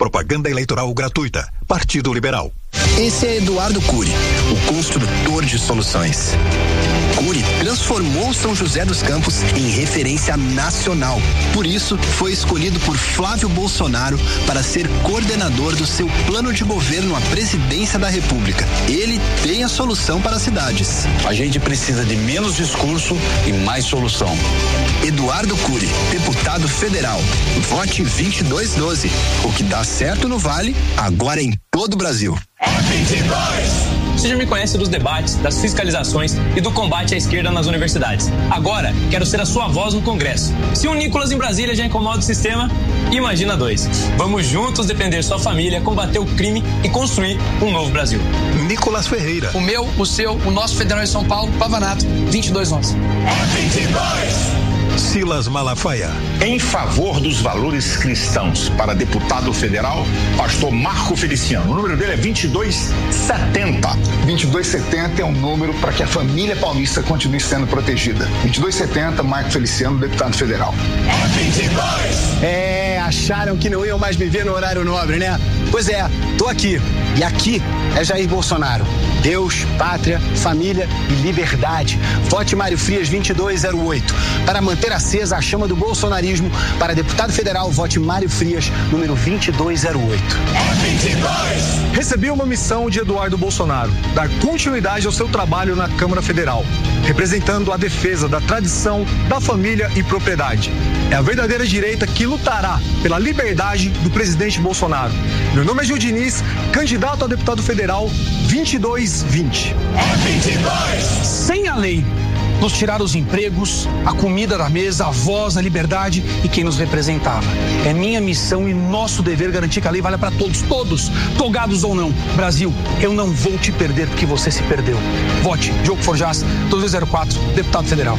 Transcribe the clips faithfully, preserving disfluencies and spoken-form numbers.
Propaganda eleitoral gratuita. Partido Liberal. Esse é Eduardo Cury, o construtor de soluções. Cury transformou São José dos Campos em referência nacional. Por isso, foi escolhido por Flávio Bolsonaro para ser coordenador do seu plano de governo à presidência da República. Ele tem a solução para as cidades. A gente precisa de menos discurso e mais solução. Eduardo Cury, deputado federal. Vote vinte e dois doze. O que dá certo no Vale, agora em todo o Brasil. vinte e dois. Você já me conhece dos debates, das fiscalizações e do combate à esquerda nas universidades. Agora, quero ser a sua voz no Congresso. Se um Nicolas em Brasília já incomoda o sistema, imagina dois. Vamos juntos defender sua família, combater o crime e construir um novo Brasil. Nicolas Ferreira. O meu, o seu, o nosso Federal de São Paulo, Pavanato, vinte e dois onze. vinte e dois. Silas Malafaia. Em favor dos valores cristãos, para deputado federal, pastor Marco Feliciano. O número dele é vinte e dois setenta. vinte e dois setenta é um número para que a família paulista continue sendo protegida. vinte e dois setenta, Marco Feliciano, deputado federal. vinte e dois. É, acharam que não iam mais me ver no horário nobre, né? Pois é, tô aqui. E aqui é Jair Bolsonaro. Deus, pátria, família e liberdade. Vote Mário Frias vinte e dois zero oito. Para manter acesa a chama do bolsonarismo, para deputado federal, vote Mário Frias, número vinte e dois zero oito. vinte e dois. Recebi uma missão de Eduardo Bolsonaro, dar continuidade ao seu trabalho na Câmara Federal, representando a defesa da tradição, da família e propriedade. É a verdadeira direita que lutará pela liberdade do presidente Bolsonaro. Meu nome é Gil Diniz, candidato a deputado federal vinte e dois vinte. vinte e dois. Sem a lei, nos tiraram os empregos, a comida da mesa, a voz, a liberdade e quem nos representava. É minha missão e nosso dever garantir que a lei valha para todos, todos, togados ou não. Brasil, eu não vou te perder porque você se perdeu. Vote Diogo Forjas, dois zero quatro, deputado federal.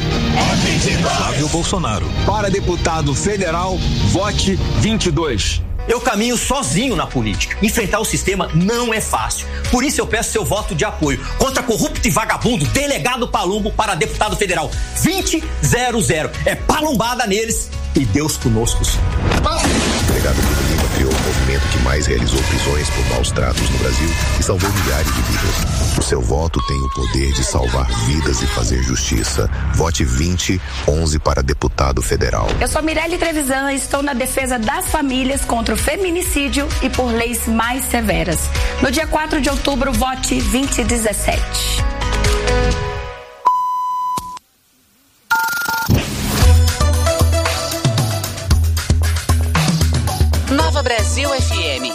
Flávio Bolsonaro. Para deputado federal, vote vinte e dois. Eu caminho sozinho na política. Enfrentar o sistema não é fácil. Por isso eu peço seu voto de apoio contra corrupto e vagabundo, delegado Palumbo para deputado federal. vinte zero zero. É palumbada neles e Deus conosco. O delegado Bruno Lima criou o movimento que mais realizou prisões por maus tratos no Brasil e salvou milhares de vidas. O seu voto tem o poder de salvar vidas e fazer justiça. Vote vinte onze para deputado federal. Eu sou Mirelle Trevisan e estou na defesa das famílias contra o feminicídio e por leis mais severas. No dia quatro de outubro, vote vinte dezessete. Nova Brasil F M.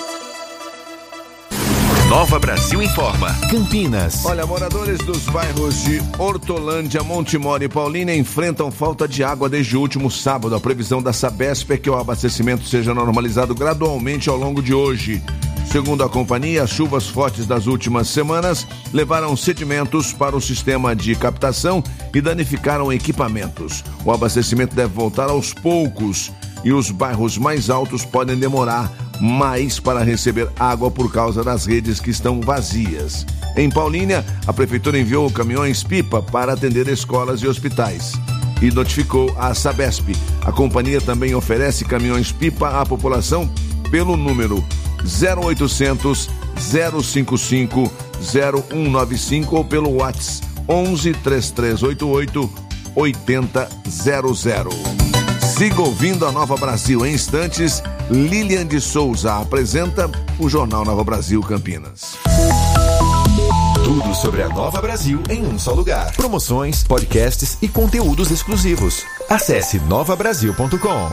Nova Brasil informa. Campinas. Olha, moradores dos bairros de Hortolândia, Montemor e Paulínia enfrentam falta de água desde o último sábado. A previsão da Sabesp é que o abastecimento seja normalizado gradualmente ao longo de hoje. Segundo a companhia, as chuvas fortes das últimas semanas levaram sedimentos para o sistema de captação e danificaram equipamentos. O abastecimento deve voltar aos poucos e os bairros mais altos podem demorar mais para receber água por causa das redes que estão vazias. Em Paulínia, a prefeitura enviou caminhões-pipa para atender escolas e hospitais e notificou a Sabesp. A companhia também oferece caminhões-pipa à população pelo número zero oitocentos, zero cinco cinco, zero um nove cinco ou pelo WhatsApp onze, três três oito oito, oito zero zero zero. Siga ouvindo a Nova Brasil. Em instantes, Lilian de Souza apresenta o Jornal Nova Brasil Campinas. Tudo sobre a Nova Brasil em um só lugar. Promoções, podcasts e conteúdos exclusivos. Acesse nova brasil ponto com.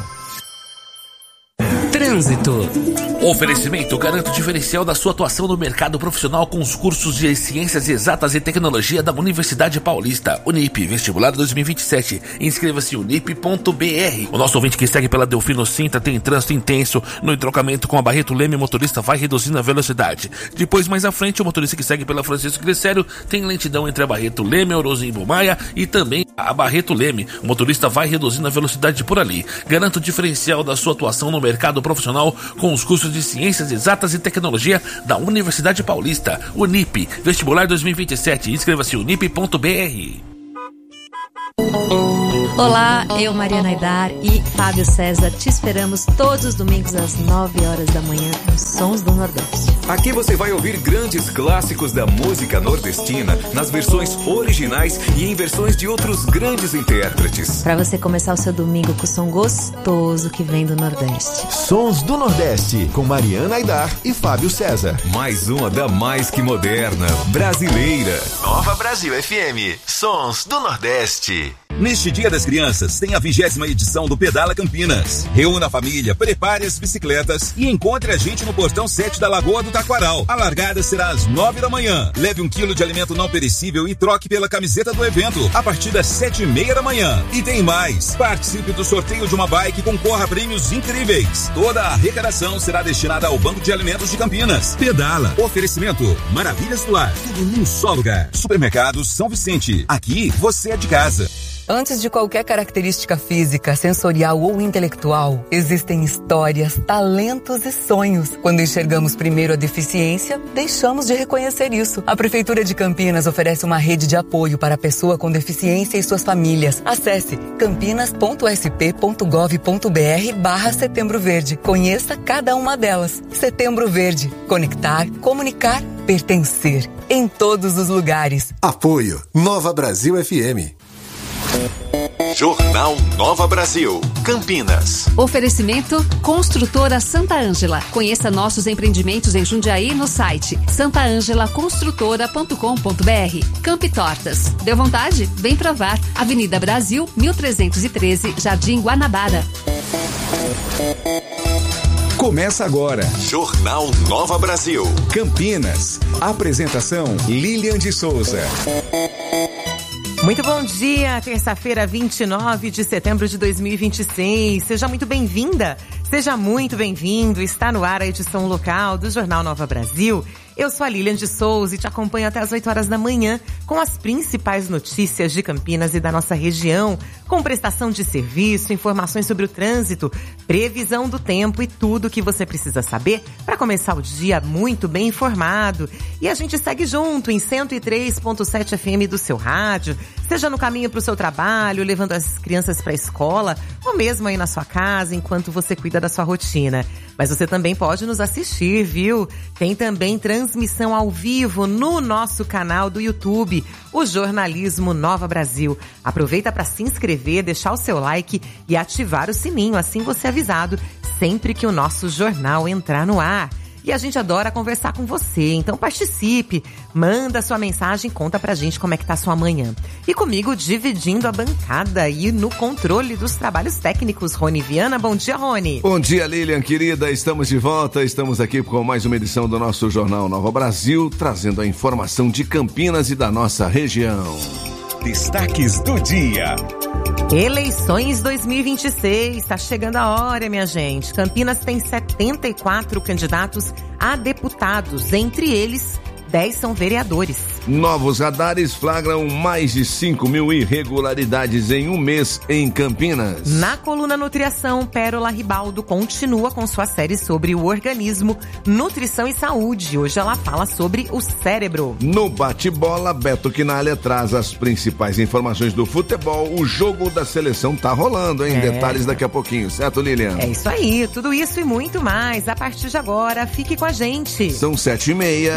Trânsito. Oferecimento garante o diferencial da sua atuação no mercado profissional com os cursos de Ciências Exatas e Tecnologia da Universidade Paulista. Unip, vestibular dois mil e vinte e sete. Inscreva-se em unip ponto b r. O nosso ouvinte que segue pela Delfino Sintra tem trânsito intenso. No entrocamento com a Barreto Leme, o motorista vai reduzindo a velocidade. Depois, mais à frente, o motorista que segue pela Francisco Glicério tem lentidão entre a Barreto Leme, Orozimbo Maia e também a Barreto Leme. O motorista vai reduzindo a velocidade por ali. Garanta o diferencial da sua atuação no mercado profissional com os cursos de Ciências Exatas e Tecnologia da Universidade Paulista. Unip, vestibular dois mil e vinte e sete. Inscreva-se em unip ponto b r. Olá, eu, Mariana Aidar e Fábio César, te esperamos todos os domingos às nove horas da manhã nos Sons do Nordeste. Aqui você vai ouvir grandes clássicos da música nordestina nas versões originais e em versões de outros grandes intérpretes. Para você começar o seu domingo com o som gostoso que vem do Nordeste. Sons do Nordeste, com Mariana Aidar e Fábio César. Mais uma da mais que moderna, brasileira. Nova Brasil F M, Sons do Nordeste. Neste Dia das Crianças, tem a vigésima edição do Pedala Campinas. Reúna a família, prepare as bicicletas e encontre a gente no portão sete da Lagoa do Taquaral. A largada será às nove da manhã. Leve um quilo de alimento não perecível e troque pela camiseta do evento a partir das sete e meia da manhã. E tem mais. Participe do sorteio de uma bike e concorra a prêmios incríveis. Toda a arrecadação será destinada ao Banco de Alimentos de Campinas. Pedala. Oferecimento Maravilhas do Lar. Tudo num só lugar. Supermercados São Vicente. Aqui você é de casa. Antes de qualquer característica física, sensorial ou intelectual, existem histórias, talentos e sonhos. Quando enxergamos primeiro a deficiência, deixamos de reconhecer isso. A Prefeitura de Campinas oferece uma rede de apoio para a pessoa com deficiência e suas famílias. Acesse campinas ponto s p ponto gov ponto b r barra Setembro Verde. Conheça cada uma delas. Setembro Verde. Conectar, comunicar, pertencer. Em todos os lugares. Apoio Nova Brasil F M. Jornal Nova Brasil, Campinas. Oferecimento Construtora Santa Ângela. Conheça nossos empreendimentos em Jundiaí no site santa angela construtora ponto com ponto b r. Campi Tortas. Deu vontade? Vem provar. Avenida Brasil, mil trezentos e treze, Jardim Guanabara. Começa agora. Jornal Nova Brasil, Campinas. Apresentação Lilian de Souza. Muito bom dia, terça-feira, vinte e nove de setembro de dois mil e vinte e seis. Seja muito bem-vinda, seja muito bem-vindo. Está no ar a edição local do Jornal Nova Brasil. Eu sou a Lilian de Souza e te acompanho até as oito horas da manhã com as principais notícias de Campinas e da nossa região, com prestação de serviço, informações sobre o trânsito, previsão do tempo e tudo o que você precisa saber para começar o dia muito bem informado. E a gente segue junto em cento e três ponto sete F M do seu rádio, seja no caminho para o seu trabalho, levando as crianças para a escola, ou mesmo aí na sua casa, enquanto você cuida da sua rotina. Mas você também pode nos assistir, viu? Tem também transmissão ao vivo no nosso canal do YouTube, o Jornalismo Nova Brasil. Aproveita para se inscrever, deixar o seu like e ativar o sininho, assim você é avisado sempre que o nosso jornal entrar no ar. E a gente adora conversar com você, então participe, manda sua mensagem, conta pra gente como é que tá a sua manhã. E comigo, dividindo a bancada e no controle dos trabalhos técnicos, Rony Viana. Bom dia, Rony. Bom dia, Lilian, querida, estamos de volta, estamos aqui com mais uma edição do nosso Jornal Nova Brasil, trazendo a informação de Campinas e da nossa região. Destaques do dia. Eleições dois mil e vinte e seis, está chegando a hora, minha gente. Campinas tem setenta e quatro candidatos a deputados, entre eles dez são vereadores. Novos radares flagram mais de cinco mil irregularidades em um mês em Campinas. Na coluna Nutrição, Pérola Ribaldo continua com sua série sobre o organismo, nutrição e saúde. Hoje ela fala sobre o cérebro. No bate-bola, Beto Quinalha traz as principais informações do futebol. O jogo da seleção tá rolando, hein? É. Detalhes daqui a pouquinho, certo, Lilian? É isso aí, tudo isso e muito mais. A partir de agora, fique com a gente. São sete e meia.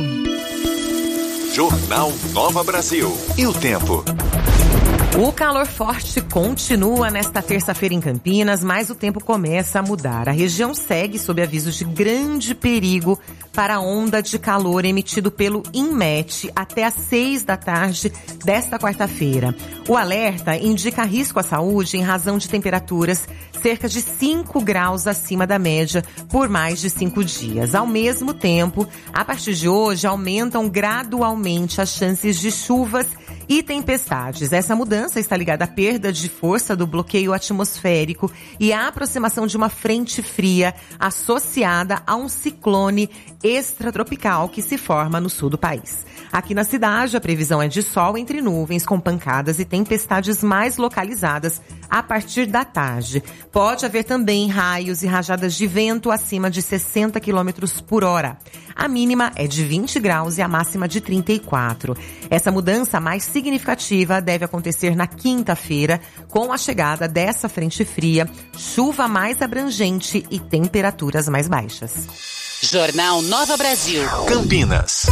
Jornal Nova Brasil. E o tempo? O calor forte continua nesta terça-feira em Campinas, mas o tempo começa a mudar. A região segue sob aviso de grande perigo para a onda de calor emitido pelo INMET até às seis da tarde desta quarta-feira. O alerta indica risco à saúde em razão de temperaturas cerca de cinco graus acima da média por mais de cinco dias. Ao mesmo tempo, a partir de hoje, aumentam gradualmente as chances de chuvas e tempestades. Essa mudança está ligada à perda de força do bloqueio atmosférico e à aproximação de uma frente fria associada a um ciclone extratropical que se forma no sul do país. Aqui na cidade, a previsão é de sol entre nuvens, com pancadas e tempestades mais localizadas a partir da tarde. Pode haver também raios e rajadas de vento acima de sessenta quilômetros por hora. A mínima é de vinte graus e a máxima de trinta e quatro. Essa mudança mais significativa deve acontecer na quinta-feira, com a chegada dessa frente fria, chuva mais abrangente e temperaturas mais baixas. Jornal Nova Brasil. Campinas.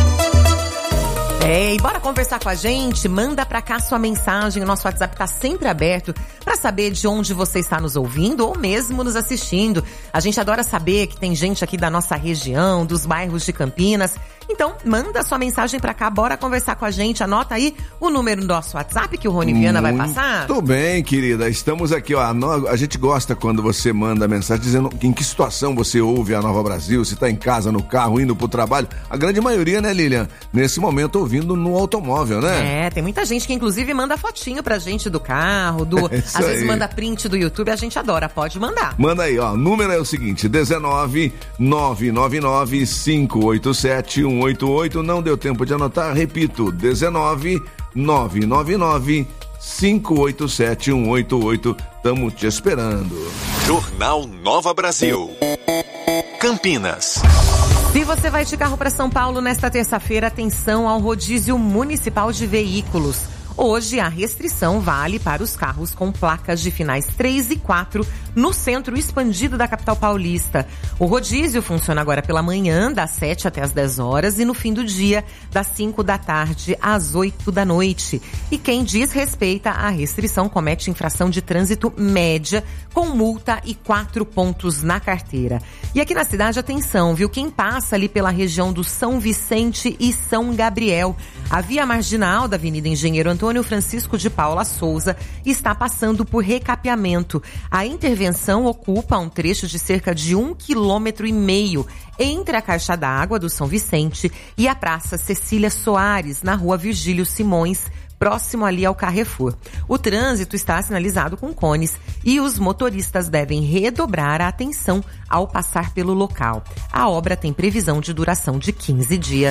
É, e bora conversar com a gente, manda pra cá sua mensagem, o nosso WhatsApp tá sempre aberto pra saber de onde você está nos ouvindo ou mesmo nos assistindo. A gente adora saber que tem gente aqui da nossa região, dos bairros de Campinas. Então, manda sua mensagem pra cá, bora conversar com a gente. Anota aí o número do nosso WhatsApp que o Rony Viana vai passar. Tudo bem, querida. Estamos aqui, ó. A gente gosta quando você manda mensagem dizendo em que situação você ouve a Nova Brasil, se tá em casa, no carro, indo pro trabalho. A grande maioria, né, Lilian? Nesse momento, ouvindo no automóvel, né? É, tem muita gente que inclusive manda fotinho pra gente do carro, do, É às vezes manda print do YouTube, a gente adora, pode mandar. Manda aí, ó. O número é o seguinte: dezenove, nove nove nove, cinco oito sete, um oito oito. Não deu tempo de anotar, repito, dezenove, nove nove nove, cinco oito sete, um oito oito. Tamo te esperando. Jornal Nova Brasil. Campinas. Se você vai de carro para São Paulo nesta terça-feira, atenção ao rodízio municipal de veículos. Hoje, a restrição vale para os carros com placas de finais três e quatro no centro expandido da capital paulista. O rodízio funciona agora pela manhã, das sete até as dez horas, e no fim do dia, das cinco da tarde às oito da noite. E quem desrespeita a restrição comete infração de trânsito média, com multa e quatro pontos na carteira. E aqui na cidade, atenção, viu? Quem passa ali pela região do São Vicente e São Gabriel, a via marginal da Avenida Engenheiro Antônio Francisco de Paula Souza está passando por recapeamento. A intervenção ocupa um trecho de cerca de um quilômetro e meio entre a caixa d'água do São Vicente e a Praça Cecília Soares, na rua Virgílio Simões, próximo ali ao Carrefour. O trânsito está sinalizado com cones e os motoristas devem redobrar a atenção ao passar pelo local. A obra tem previsão de duração de quinze dias.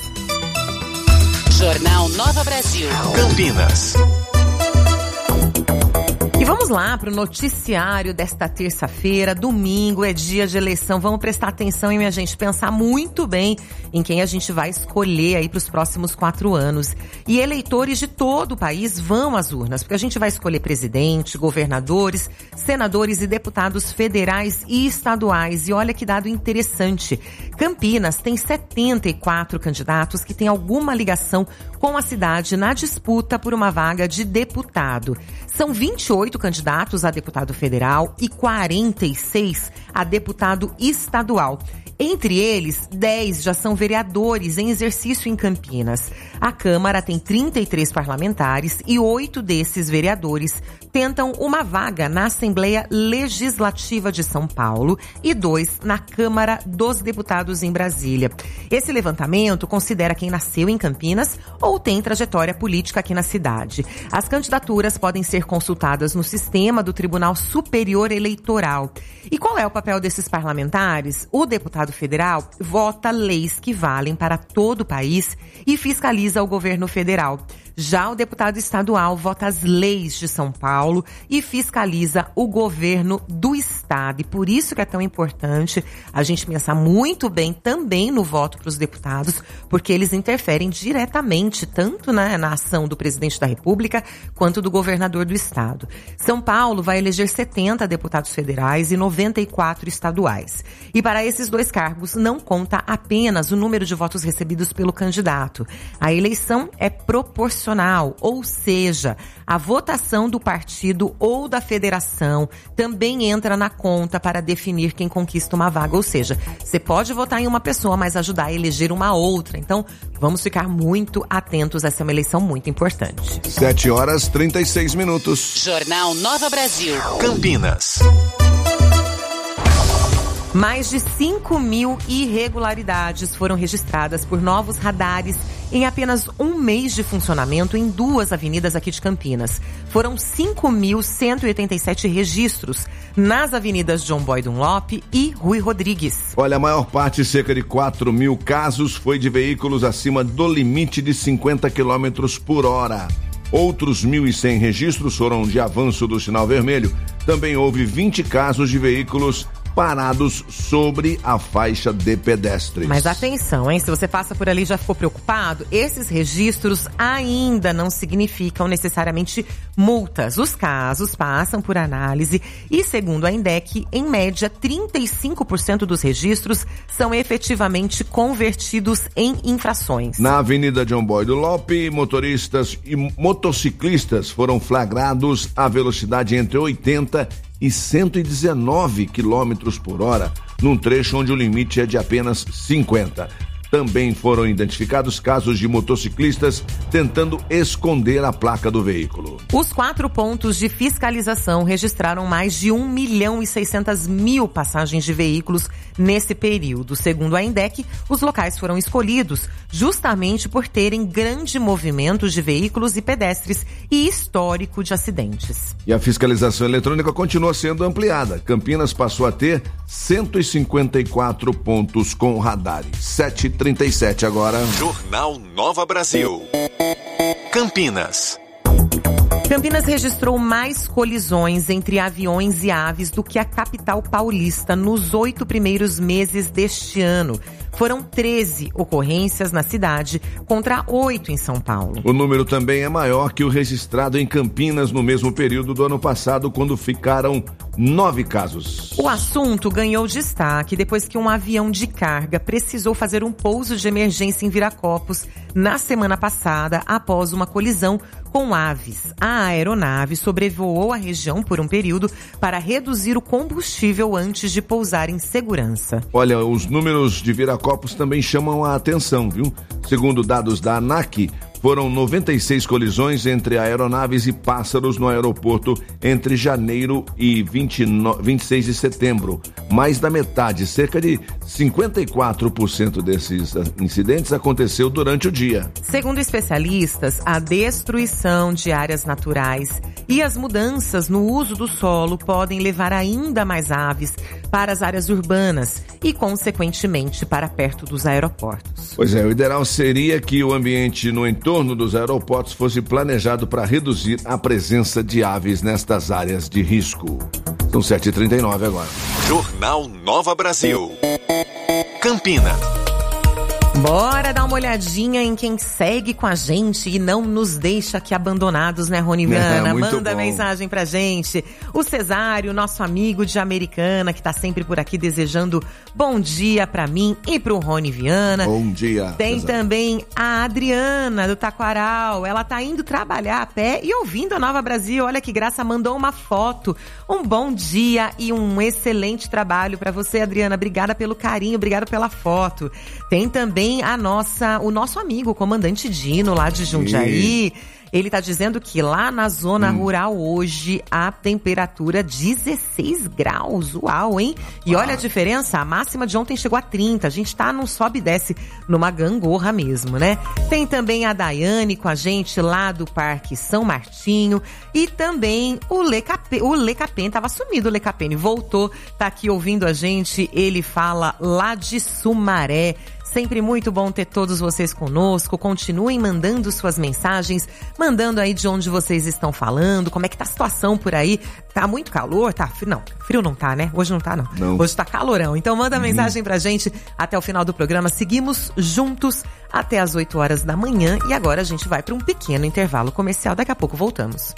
Jornal Nova Brasil. Campinas. E vamos lá para o noticiário desta terça-feira. Domingo é dia de eleição. Vamos prestar atenção, hein, minha gente? Pensar muito bem em quem a gente vai escolher aí para os próximos quatro anos. E eleitores de todo o país vão às urnas, porque a gente vai escolher presidente, governadores, senadores e deputados federais e estaduais. E olha que dado interessante. Campinas tem setenta e quatro candidatos que têm alguma ligação com a cidade na disputa por uma vaga de deputado. São vinte e oito candidatos a deputado federal e quarenta e seis a deputado estadual. Entre eles, dez já são vereadores em exercício em Campinas. A Câmara tem trinta e três parlamentares e oito desses vereadores tentam uma vaga na Assembleia Legislativa de São Paulo e dois na Câmara dos Deputados em Brasília. Esse levantamento considera quem nasceu em Campinas ou tem trajetória política aqui na cidade. As candidaturas podem ser consultadas no sistema do Tribunal Superior Eleitoral. E qual é o papel desses parlamentares? O deputado federal vota leis que valem para todo o país e fiscaliza o governo federal. Já o deputado estadual vota as leis de São Paulo e fiscaliza o governo do estado. E por isso que é tão importante a gente pensar muito bem também no voto para os deputados, porque eles interferem diretamente tanto na, na ação do presidente da República quanto do governador do estado. São Paulo vai eleger setenta deputados federais e noventa e quatro estaduais. E para esses dois cargos não conta apenas o número de votos recebidos pelo candidato. A eleição é proporcional. Ou seja, a votação do partido ou da federação também entra na conta para definir quem conquista uma vaga. Ou seja, você pode votar em uma pessoa, mas ajudar a eleger uma outra. Então, vamos ficar muito atentos. Essa é uma eleição muito importante. sete horas e trinta e seis minutos. Jornal Nova Brasil. Campinas. Mais de cinco mil irregularidades foram registradas por novos radares em apenas um mês de funcionamento em duas avenidas aqui de Campinas. Foram cinco mil cento e oitenta e sete registros nas avenidas John Boy Dunlop e Rui Rodrigues. Olha, a maior parte, cerca de quatro mil casos, foi de veículos acima do limite de cinquenta quilômetros por hora. Outros mil e cem registros foram de avanço do sinal vermelho. Também houve vinte casos de veículos parados sobre a faixa de pedestres. Mas atenção, hein? Se você passa por ali e já ficou preocupado, esses registros ainda não significam necessariamente multas. Os casos passam por análise e, segundo a INDEC, em média, trinta e cinco por cento dos registros são efetivamente convertidos em infrações. Na Avenida João Boy do Lope, motoristas e motociclistas foram flagrados a velocidade entre oitenta e cento e dezenove quilômetros por hora, num trecho onde o limite é de apenas cinquenta. Também foram identificados casos de motociclistas tentando esconder a placa do veículo. Os quatro pontos de fiscalização registraram mais de um milhão e seiscentas mil passagens de veículos nesse período. Segundo a INDEC, os locais foram escolhidos justamente por terem grande movimento de veículos e pedestres e histórico de acidentes. E a fiscalização eletrônica continua sendo ampliada. Campinas passou a ter cento e cinquenta e quatro pontos com radares. sete e trinta e sete agora. Jornal Nova Brasil. Campinas. Campinas registrou mais colisões entre aviões e aves do que a capital paulista nos oito primeiros meses deste ano. Foram treze ocorrências na cidade contra oito em São Paulo. O número também é maior que o registrado em Campinas no mesmo período do ano passado, quando ficaram nove casos. O assunto ganhou destaque depois que um avião de carga precisou fazer um pouso de emergência em Viracopos na semana passada após uma colisão com aves. A aeronave sobrevoou a região por um período para reduzir o combustível antes de pousar em segurança. Olha, os números de Viracopos também chamam a atenção, viu? Segundo dados da ANAC, foram noventa e seis colisões entre aeronaves e pássaros no aeroporto entre janeiro e vinte e seis de setembro. Mais da metade, cerca de cinquenta e quatro por cento desses incidentes aconteceu durante o dia. Segundo especialistas, a destruição de áreas naturais e as mudanças no uso do solo podem levar ainda mais aves para as áreas urbanas e, consequentemente, para perto dos aeroportos. Pois é, o ideal seria que o ambiente no entorno dos aeroportos fosse planejado para reduzir a presença de aves nestas áreas de risco. São sete e trinta e nove agora. Jornal Nova Brasil. Campinas. Bora dar uma olhadinha em quem segue com a gente e não nos deixa aqui abandonados, né, Rony Viana? É, Manda bom. mensagem pra gente. O Cesário, nosso amigo de Americana, que tá sempre por aqui desejando bom dia pra mim e pro Rony Viana. Bom dia. Tem Cesário. também a Adriana, do Taquaral. Ela tá indo trabalhar a pé e ouvindo a Nova Brasil. Olha que graça, mandou uma foto. Um bom dia e um excelente trabalho pra você, Adriana. Obrigada pelo carinho, obrigada pela foto. Tem também a nossa, o nosso amigo, o comandante Dino, lá de Jundiaí. Ele tá dizendo que lá na zona hum. rural hoje a temperatura dezesseis graus. Uau, hein? E olha a diferença, a máxima de ontem chegou a trinta. A gente tá num sobe e desce, numa gangorra mesmo, né? Tem também a Daiane com a gente lá do Parque São Martinho. E também o Lecapen. O Lecapen tava sumido, o Lecapene voltou, tá aqui ouvindo a gente. Ele fala lá de Sumaré. Sempre muito bom ter todos vocês conosco. Continuem mandando suas mensagens, mandando aí de onde vocês estão falando, como é que tá a situação por aí. Tá muito calor? Tá frio? Não, frio não tá, né? Hoje não tá, não. não. Hoje tá calorão. Então manda uhum. mensagem pra gente até o final do programa. Seguimos juntos até as oito horas da manhã e agora a gente vai para um pequeno intervalo comercial. Daqui a pouco voltamos.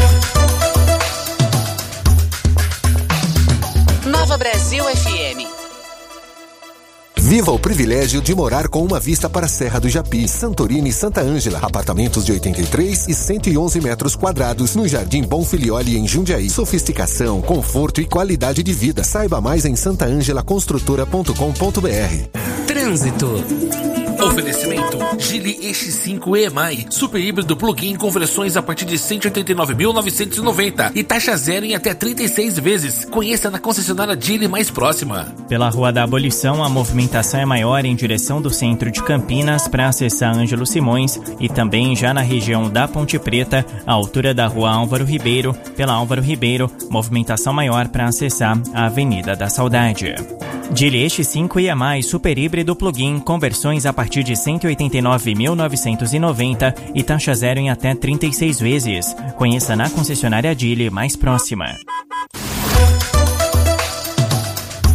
Nova Brasil F M. Viva o privilégio de morar com uma vista para a Serra do Japi, Santorini e Santa Ângela. Apartamentos de oitenta e três e cento e onze metros quadrados no Jardim Bom Filioli, em Jundiaí. Sofisticação, conforto e qualidade de vida. Saiba mais em santa ângela construtora ponto com ponto b r. Trânsito. Oferecimento Geely E X cinco E M I, super híbrido plug-in com versões a partir de cento e oitenta e nove mil novecentos e noventa e taxa zero em até trinta e seis vezes. Conheça na concessionária Geely mais próxima. Pela Rua da Abolição, a movimentação é maior em direção do centro de Campinas para acessar Ângelo Simões e também já na região da Ponte Preta, à altura da Rua Álvaro Ribeiro. Pela Álvaro Ribeiro, movimentação maior para acessar a Avenida da Saudade. Geely E X cinco E M I super híbrido plug-in com versões a partir de cento e oitenta e nove mil novecentos e noventa e taxa zero em até trinta e seis vezes. Conheça na concessionária Geely mais próxima.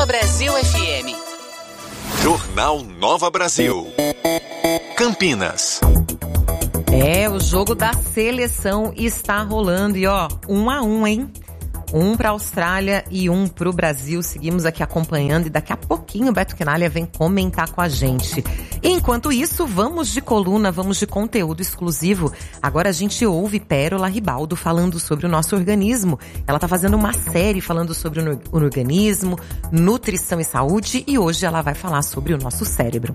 Brasil F M. Jornal Nova Brasil. Campinas. É, o jogo da seleção está rolando e ó, um a um, hein? Um para a Austrália e um para o Brasil. Seguimos aqui acompanhando e daqui a pouquinho o Beto Quinalha vem comentar com a gente. Enquanto isso, vamos de coluna, vamos de conteúdo exclusivo. Agora a gente ouve Pérola Ribaldo falando sobre o nosso organismo. Ela está fazendo uma série falando sobre o organismo, nutrição e saúde e hoje ela vai falar sobre o nosso cérebro.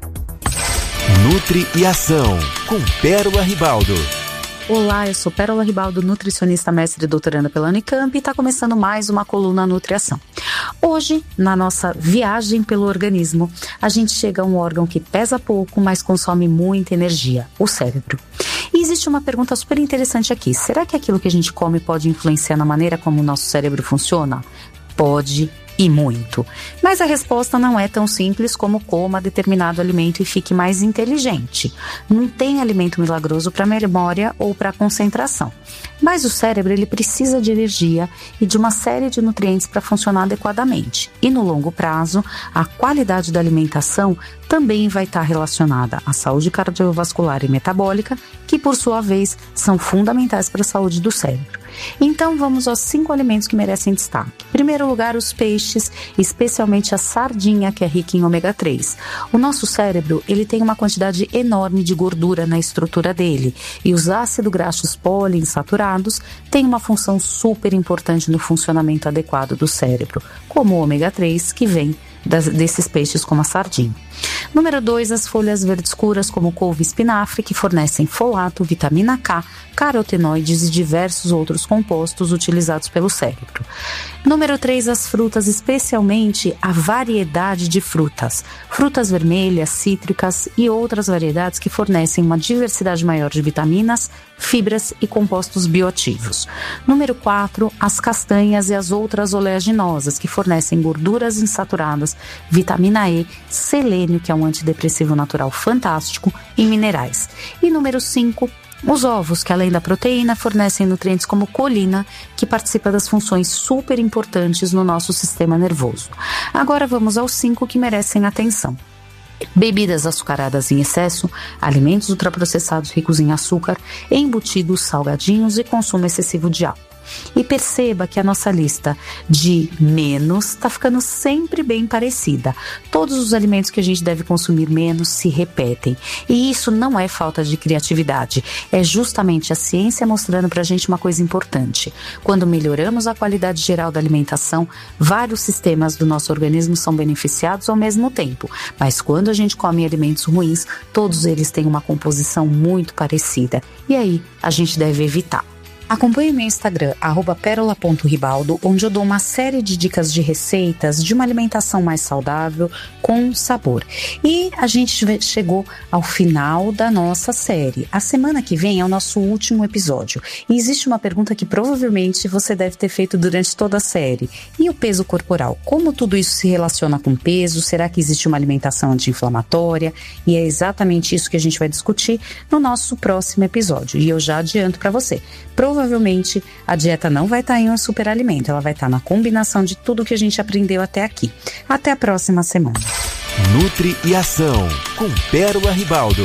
Nutri e Ação, com Pérola Ribaldo. Olá, eu sou Pérola Ribaldo, nutricionista, mestre e doutoranda pela Unicamp e está começando mais uma coluna Nutriação. Hoje, na nossa viagem pelo organismo, a gente chega a um órgão que pesa pouco, mas consome muita energia, o cérebro. E existe uma pergunta super interessante aqui. Será que aquilo que a gente come pode influenciar na maneira como o nosso cérebro funciona? Pode. E muito. Mas a resposta não é tão simples como coma determinado alimento e fique mais inteligente. Não tem alimento milagroso para memória ou para concentração. Mas o cérebro ele precisa de energia e de uma série de nutrientes para funcionar adequadamente. E no longo prazo, a qualidade da alimentação também vai estar relacionada à saúde cardiovascular e metabólica, que por sua vez são fundamentais para a saúde do cérebro. Então vamos aos cinco alimentos que merecem destaque. Em primeiro lugar, os peixes, especialmente a sardinha, que é rica em ômega três. O nosso cérebro ele tem uma quantidade enorme de gordura na estrutura dele e os ácidos graxos poliinsaturados têm uma função super importante no funcionamento adequado do cérebro, como o ômega três que vem Das, desses peixes como a sardinha. Número dois, as folhas verdes escuras como couve e espinafre, que fornecem folato, vitamina K, carotenoides e diversos outros compostos utilizados pelo cérebro. Número três, as frutas, especialmente a variedade de frutas. Frutas vermelhas, cítricas e outras variedades que fornecem uma diversidade maior de vitaminas, fibras e compostos bioativos. Número quatro, as castanhas e as outras oleaginosas, que fornecem gorduras insaturadas, vitamina E, selênio, que é um antidepressivo natural fantástico, e minerais. E número cinco, os ovos, que além da proteína, fornecem nutrientes como colina, que participa das funções super importantes no nosso sistema nervoso. Agora vamos aos cinco que merecem atenção. Bebidas açucaradas em excesso, alimentos ultraprocessados ricos em açúcar, embutidos, salgadinhos e consumo excessivo de álcool. E perceba que a nossa lista de menos está ficando sempre bem parecida. Todos os alimentos que a gente deve consumir menos se repetem. E isso não é falta de criatividade, é justamente a ciência mostrando para a gente uma coisa importante. Quando melhoramos a qualidade geral da alimentação, vários sistemas do nosso organismo são beneficiados ao mesmo tempo. Mas quando a gente come alimentos ruins, todos eles têm uma composição muito parecida. E aí, a gente deve evitar. Acompanhe meu Instagram, arroba pérola ponto ribaldo, onde eu dou uma série de dicas de receitas de uma alimentação mais saudável, com sabor. E a gente chegou ao final da nossa série. A semana que vem é o nosso último episódio. E existe uma pergunta que provavelmente você deve ter feito durante toda a série. E o peso corporal? Como tudo isso se relaciona com peso? Será que existe uma alimentação anti-inflamatória? E é exatamente isso que a gente vai discutir no nosso próximo episódio. E eu já adianto para você. Provavelmente a dieta não vai estar em um superalimento, ela vai estar na combinação de tudo que a gente aprendeu até aqui. Até a próxima semana. Nutri e Ação, com Pérola Ribaldo.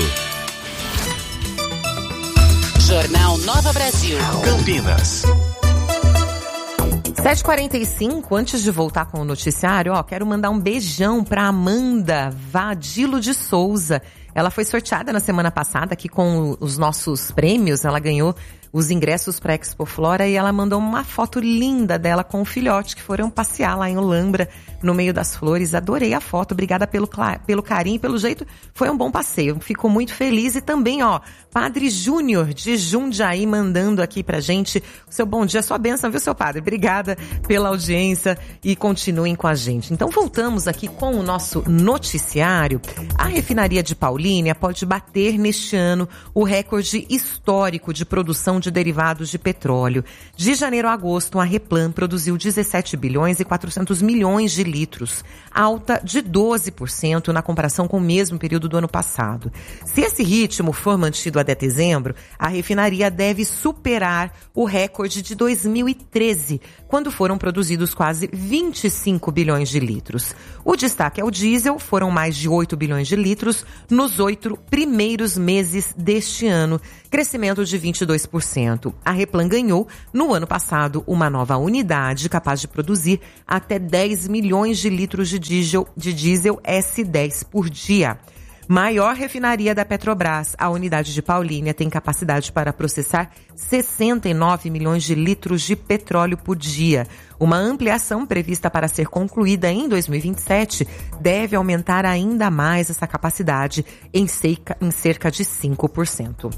Jornal Nova Brasil. Campinas. sete e quarenta e cinco, antes de voltar com o noticiário, ó, quero mandar um beijão para Amanda Vadilo de Souza. Ela foi sorteada na semana passada aqui com os nossos prêmios, ela ganhou os ingressos para a Expo Flora e ela mandou uma foto linda dela com o filhote que foram passear lá em Olambra, no meio das flores. Adorei a foto, obrigada pelo, pelo carinho e pelo jeito, foi um bom passeio, fico muito feliz. E também, ó, Padre Júnior de Jundiaí mandando aqui pra gente o seu bom dia, sua bênção, viu, seu padre? Obrigada pela audiência e continuem com a gente. Então voltamos aqui com o nosso noticiário. A refinaria de Paulista Paulínia pode bater neste ano o recorde histórico de produção de derivados de petróleo. De janeiro a agosto, a Replan produziu dezessete bilhões e quatrocentos milhões de litros, alta de doze por cento na comparação com o mesmo período do ano passado. Se esse ritmo for mantido até dezembro, a refinaria deve superar o recorde de dois mil e treze, quando foram produzidos quase vinte e cinco bilhões de litros. O destaque é o diesel, foram mais de oito bilhões de litros nos oito primeiros meses deste ano, crescimento de vinte e dois por cento. A Replan ganhou, no ano passado, uma nova unidade capaz de produzir até dez milhões de litros de diesel, de diesel S dez por dia. Maior refinaria da Petrobras, a unidade de Paulínia tem capacidade para processar sessenta e nove milhões de litros de petróleo por dia. Uma ampliação prevista para ser concluída em dois mil e vinte e sete deve aumentar ainda mais essa capacidade em cerca, em cerca de cinco por cento.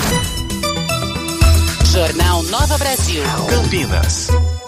Jornal Nova Brasil. Campinas.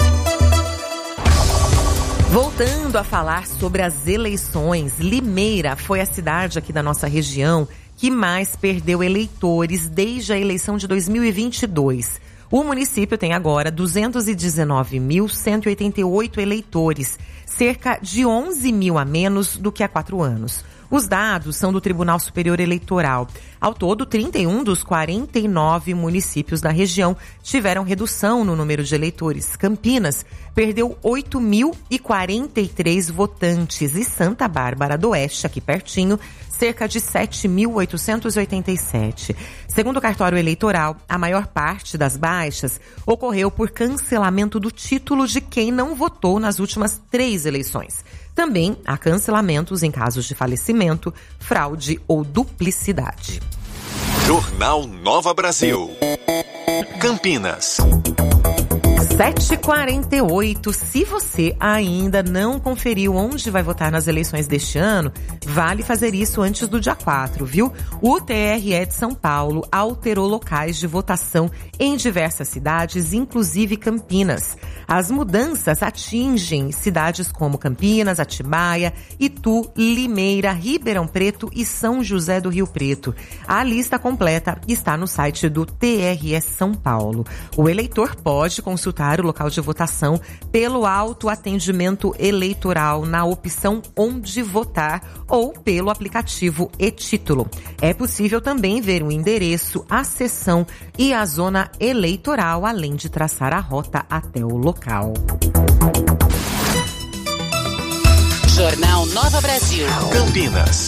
Voltando a falar sobre as eleições, Limeira foi a cidade aqui da nossa região que mais perdeu eleitores desde a eleição de dois mil e vinte e dois. O município tem agora duzentos e dezenove mil cento e oitenta e oito eleitores, cerca de onze mil a menos do que há quatro anos. Os dados são do Tribunal Superior Eleitoral. Ao todo, trinta e um dos quarenta e nove municípios da região tiveram redução no número de eleitores. Campinas perdeu oito mil e quarenta e três votantes e Santa Bárbara do Oeste, aqui pertinho, cerca de sete mil oitocentos e oitenta e sete. Segundo o cartório eleitoral, a maior parte das baixas ocorreu por cancelamento do título de quem não votou nas últimas três eleições. Também há cancelamentos em casos de falecimento, fraude ou duplicidade. Jornal Nova Brasil. Campinas. sete e quarenta e oito. Se você ainda não conferiu onde vai votar nas eleições deste ano, vale fazer isso antes do dia quatro, viu? O T R E de São Paulo alterou locais de votação em diversas cidades, inclusive Campinas. As mudanças atingem cidades como Campinas, Atibaia, Itu, Limeira, Ribeirão Preto e São José do Rio Preto. A lista completa está no site do T R E São Paulo. O eleitor pode consultar o local de votação pelo autoatendimento eleitoral na opção Onde Votar ou pelo aplicativo e-Título. É possível também ver o endereço, a seção e a zona eleitoral, além de traçar a rota até o local. Jornal Nova Brasil. Campinas.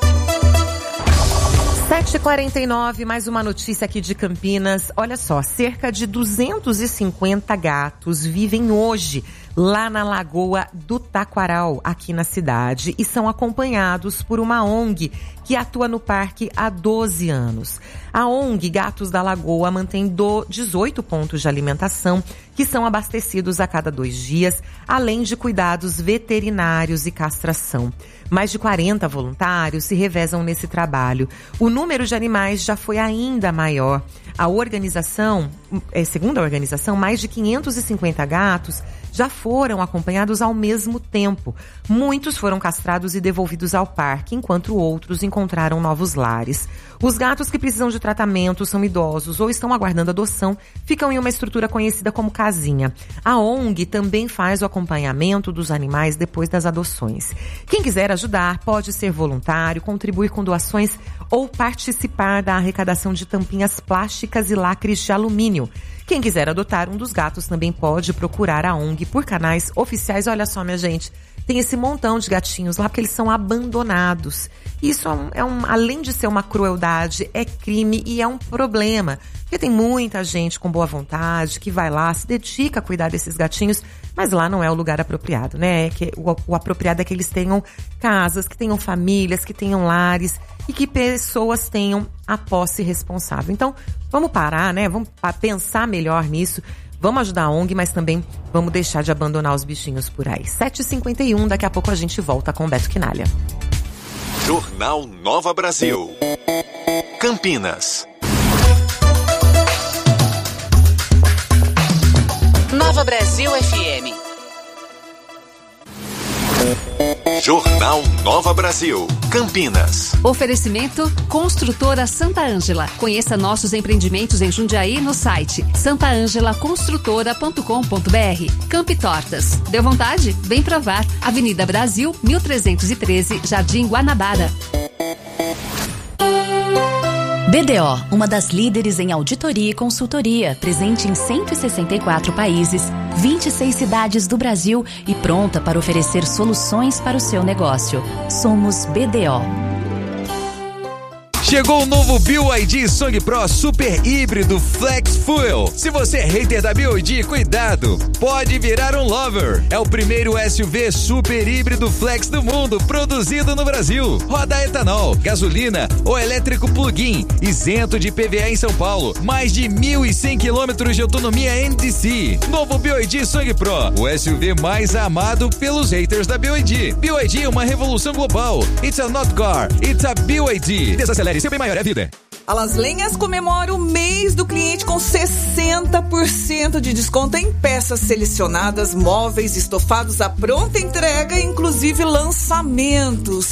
sete e quarenta e nove, mais uma notícia aqui de Campinas. Olha só, cerca de duzentos e cinquenta gatos vivem hoje lá na Lagoa do Taquaral, aqui na cidade, e são acompanhados por uma O N G que atua no parque há doze anos. A O N G Gatos da Lagoa mantém dezoito pontos de alimentação que são abastecidos a cada dois dias, além de cuidados veterinários e castração. Mais de quarenta voluntários se revezam nesse trabalho. O número de animais já foi ainda maior. A organização, segundo a organização, mais de quinhentos e cinquenta gatos já foram acompanhados ao mesmo tempo. Muitos foram castrados e devolvidos ao parque, enquanto outros encontraram novos lares. Os gatos que precisam de tratamento, são idosos ou estão aguardando adoção, ficam em uma estrutura conhecida como casinha. A O N G também faz o acompanhamento dos animais depois das adoções. Quem quiser ajudar pode ser voluntário, contribuir com doações ou participar da arrecadação de tampinhas plásticas e lacres de alumínio. Quem quiser adotar um dos gatos também pode procurar a O N G por canais oficiais. Olha só, minha gente, tem esse montão de gatinhos lá porque eles são abandonados. Isso é um, é um, além de ser uma crueldade, é crime e é um problema. Porque tem muita gente com boa vontade que vai lá, se dedica a cuidar desses gatinhos, mas lá não é o lugar apropriado, né? Que o, o apropriado é que eles tenham casas, que tenham famílias, que tenham lares e que pessoas tenham a posse responsável. Então, vamos parar, né? Vamos pensar melhor nisso. Vamos ajudar a O N G, mas também vamos deixar de abandonar os bichinhos por aí. sete e cinquenta e um, daqui a pouco a gente volta com o Beto Quinalha. Jornal Nova Brasil. Campinas. Nova Brasil F M. Jornal Nova Brasil. Campinas. Oferecimento Construtora Santa Ângela. Conheça nossos empreendimentos em Jundiaí no site santa ângela construtora ponto com ponto br. Campi Tortas. Deu vontade? Vem provar. Avenida Brasil, mil trezentos e treze, Jardim Guanabara. B D O, uma das líderes em auditoria e consultoria, presente em cento e sessenta e quatro países, vinte e seis cidades do Brasil e pronta para oferecer soluções para o seu negócio. Somos B D O. Chegou o novo B Y D Song Pro Super Híbrido Flex Fuel. Se você é hater da B Y D, cuidado, pode virar um lover. É o primeiro S U V super híbrido flex do mundo, produzido no Brasil. Roda etanol, gasolina ou elétrico plug-in, isento de I P V A em São Paulo. Mais de mil e cem quilômetros de autonomia N D C. Novo B Y D Song Pro, o S U V mais amado pelos haters da B Y D. B Y D é uma revolução global. It's a not car, it's a B Y D. Desacelere, seu bem maior é a vida. A Las Lenhas comemora o mês do cliente com sessenta por cento de desconto em peças selecionadas, móveis, estofados à pronta entrega, inclusive lançamentos.